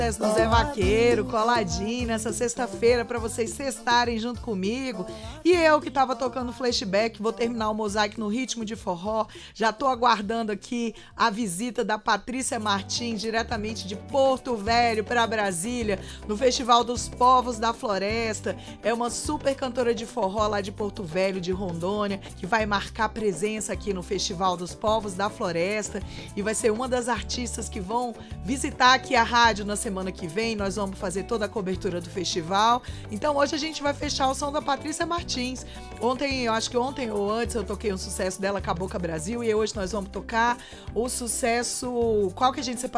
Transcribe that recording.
do Zé Vaqueiro, coladinho nessa sexta-feira pra vocês sextarem junto comigo. E eu que tava tocando flashback, vou terminar o mosaico no ritmo de forró. Já tô aguardando aqui a visita da Patrícia Martins, diretamente de Porto Velho pra Brasília, no Festival dos Povos da Floresta. É uma super cantora de forró lá de Porto Velho, de Rondônia, que vai marcar presença aqui no Festival dos Povos da Floresta e vai ser uma das artistas que vão visitar aqui a rádio na semana que vem. Nós vamos fazer toda a cobertura do festival. Então hoje a gente vai fechar o som da Patrícia Martins. Ontem, eu acho que ontem ou antes eu toquei um sucesso dela, Cabocla Brasil, e hoje nós vamos tocar o sucesso... Qual que a gente separou?